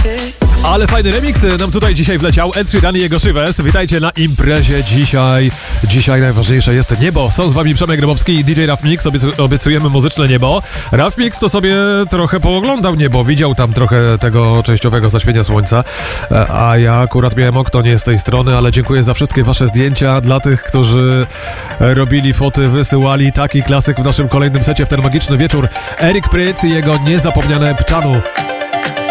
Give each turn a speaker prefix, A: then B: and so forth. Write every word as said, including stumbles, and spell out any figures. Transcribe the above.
A: Ale fajny remix nam tutaj dzisiaj wleciał. Ed Sheeran i jego Shivers. Witajcie na imprezie dzisiaj. Dzisiaj najważniejsze jest niebo. Są z wami Przemek Grabowski i D J Raf Mix. Obiecu- obiecujemy muzyczne niebo. Raf Mix to sobie trochę pooglądał niebo. Widział tam trochę tego częściowego zaświenia słońca. A ja akurat miałem okno nie z tej strony, ale dziękuję za wszystkie wasze zdjęcia. Dla tych, którzy robili foty, wysyłali. Taki klasyk w naszym kolejnym secie w ten magiczny wieczór. Eric Prydz i jego niezapomniane Pczanu.